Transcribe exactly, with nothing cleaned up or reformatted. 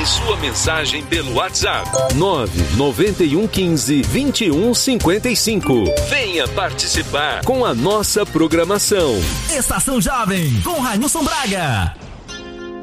Envie sua mensagem pelo WhatsApp nove nove um um cinco, dois um cinco cinco. Venha participar com a nossa programação. Estação Jovem com Railson Braga.